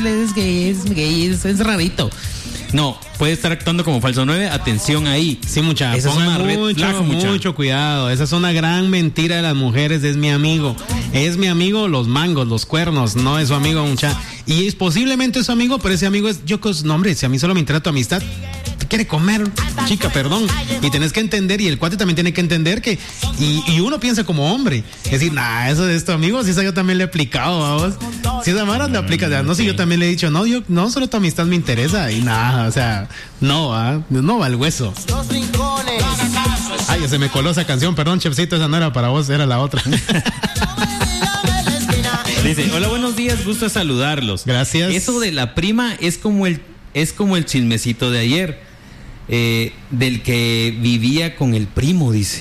es gay, es rarito. No, puede estar actuando como falso 9. Atención ahí. Sí, mucha. Esa es una red flag, mucho cuidado. Esa es una gran mentira de las mujeres. Es mi amigo. Es mi amigo los mangos, los cuernos. No es su amigo, mucha. Y es posiblemente su amigo, pero ese amigo es yo. No, hombre, si a mí solo me interesa tu amistad, te quiere comer, chica, perdón. Y tenés que entender, y el cuate también tiene que entender que. Y uno piensa como hombre. Es decir, eso de tu amigo, si esa yo también le he aplicado, vamos. Si esa mara le aplica, no, si yo también le he dicho, no, yo no solo tu amistad me interesa. Y nada, o sea, no va al hueso. Ay, se me coló esa canción, perdón, chefcito, esa no era para vos, era la otra. Dice, hola, buenos días, gusto de saludarlos. Gracias. Eso de la prima es como el chismecito de ayer, del que vivía con el primo, dice.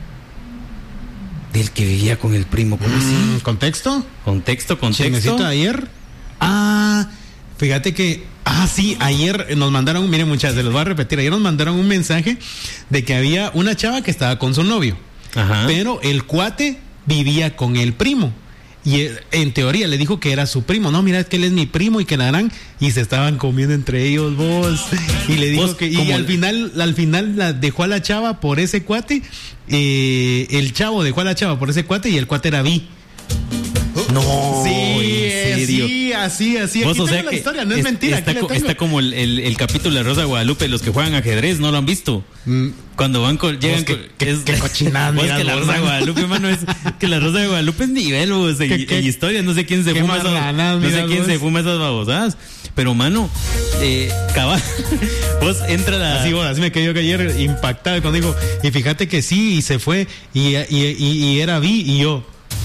Del que vivía con el primo, ¿cómo así? ¿Contexto? Contexto. ¿Chismecito de ayer? Fíjate que, sí, ayer nos mandaron, miren muchachos, se los voy a repetir, ayer nos mandaron un mensaje de que había una chava que estaba con su novio. Ajá. Pero el cuate vivía con el primo. Y en teoría le dijo que era su primo. No, mira, es que él es mi primo y que la harán. Y se estaban comiendo entre ellos, vos. Y le dijo que. Y al final la dejó a la chava por ese cuate. El chavo dejó a la chava por ese cuate y el cuate era bi. No, sí, así. Vos, aquí o sea tengo la historia, no es mentira. Está como el capítulo de Rosa de Guadalupe, los que juegan ajedrez, ¿no lo han visto? Cuando llegan qué cochinada. Pues que la Rosa de Guadalupe, mano, que la Rosa de Guadalupe es nivel, vos, en historia, no sé quién se fuma esas babosadas. Pero, mano, cabal, vos entra la... Así me quedé yo ayer impactado cuando dijo, y fíjate que sí, y se fue, y era bi, y yo...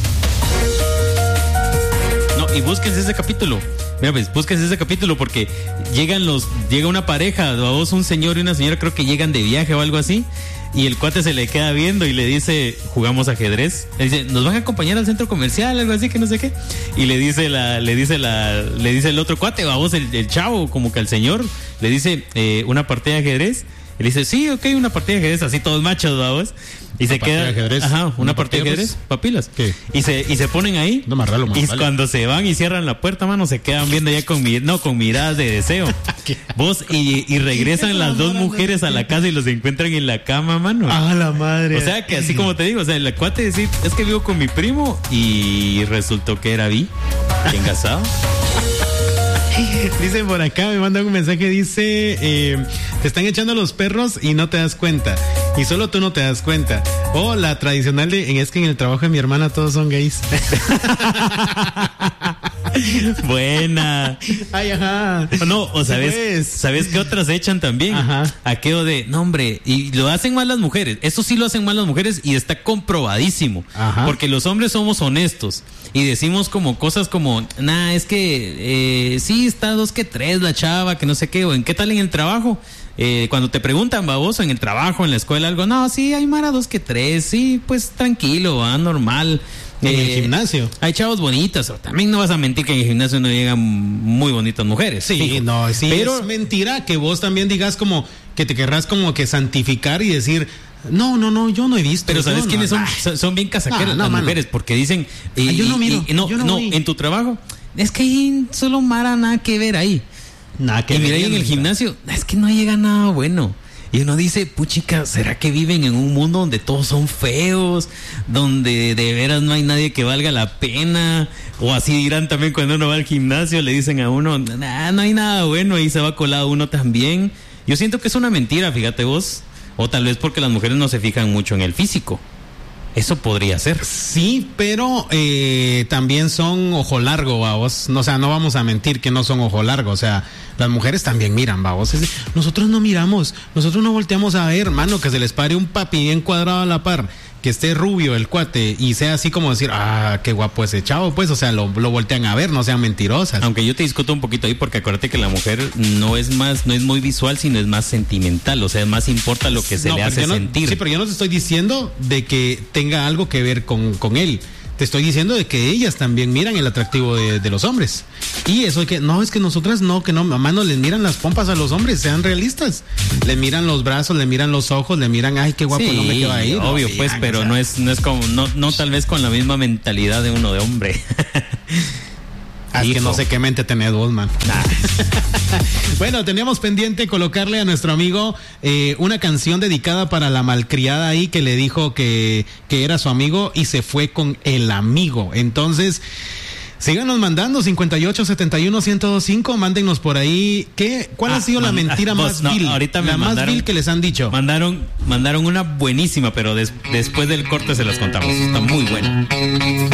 Y búsquense ese capítulo. Mira, pues, búsquense ese capítulo porque llega una pareja, vos, un señor y una señora, creo que llegan de viaje o algo así, y el cuate se le queda viendo y le dice, jugamos ajedrez. Le dice, ¿nos van a acompañar al centro comercial? Algo así, que no sé qué. Y le dice el otro cuate, vamos, el chavo, como que al señor, le dice, una partida de ajedrez. Y le dice, sí, ok, una partida de ajedrez, así todos machos, vamos. Y se queda. Una partida de ajedrez, papilas. ¿Qué? Y se ponen ahí. No, más raro, y cuando se van y cierran la puerta, mano, se quedan viendo ya con miradas de deseo. Vos, y regresan las dos mujeres a la casa y los encuentran en la cama, mano. La madre. O sea, que así como te digo, o sea, el cuate decir, es que vivo con mi primo y resultó que era bi. Engasado. Dicen por acá, me mandan un mensaje, dice, te están echando los perros y no te das cuenta. Y solo tú no te das cuenta. O la tradicional es que en el trabajo de mi hermana todos son gays. Buena. Ay, ajá. No, o ¿sabes qué otras echan también? Ajá. Aquello de, no, hombre, y lo hacen mal las mujeres. Eso sí lo hacen mal las mujeres y está comprobadísimo. Ajá. Porque los hombres somos honestos y decimos como cosas como, es que sí está 2 que 3 la chava, que no sé qué, o en qué tal en el trabajo. Cuando te preguntan, baboso, en el trabajo, en la escuela, algo, no, sí, hay mara 2 que 3, sí, pues tranquilo, normal. En el gimnasio hay chavos bonitos, también no vas a mentir que en el gimnasio no llegan muy bonitas mujeres. Sí, fijo. No, sí, pero es mentira que vos también digas como que te querrás como que santificar y decir, no, yo no he visto. Pero ¿sabes quiénes son bien casaqueras las mujeres? Porque dicen, yo no miro, no, en tu trabajo, es que hay solo mara, nada que ver ahí. Nada que ver. Y mira, ahí en el gimnasio, es que no llega nada bueno. Y uno dice, puchica, ¿será que viven en un mundo donde todos son feos? Donde de veras no hay nadie que valga la pena. O así dirán también cuando uno va al gimnasio, le dicen a uno, no hay nada bueno, ahí se va colado uno también. Yo siento que es una mentira, fíjate vos. O tal vez porque las mujeres no se fijan mucho en el físico. Eso podría ser. Sí, pero también son ojo largo, vamos. O sea, no vamos a mentir que no son ojo largo. O sea, las mujeres también miran, vamos. Nosotros no miramos, nosotros no volteamos a ver, mano, que se les pare un papi bien cuadrado a la par, que esté rubio el cuate y sea así como decir, qué guapo ese chavo, pues, o sea, lo voltean a ver, no sean mentirosas. Aunque yo te discuto un poquito ahí porque acuérdate que la mujer no es muy visual, sino es más sentimental, o sea, más importa lo que se le hace sentir. Sí, pero yo no te estoy diciendo de que tenga algo que ver con él. Te estoy diciendo de que ellas también miran el atractivo de los hombres. Y eso es que nosotras mamá no les miran las pompas a los hombres, sean realistas. Le miran los brazos, le miran los ojos, le miran, ay, qué guapo el hombre que va a ir. Obvio, pues, pero o sea, no es como, no tal vez con la misma mentalidad de uno de hombre. Es que no sé qué mente tenés vos, man. Bueno, teníamos pendiente colocarle a nuestro amigo una canción dedicada para la malcriada ahí que le dijo que era su amigo y se fue con el amigo. Entonces, síganos mandando 5871-1025, mándennos por ahí. ¿Cuál ha sido la mentira más vil? Ahorita la más vil que les han dicho. Mandaron una buenísima, pero después del corte se las contamos. Está muy buena.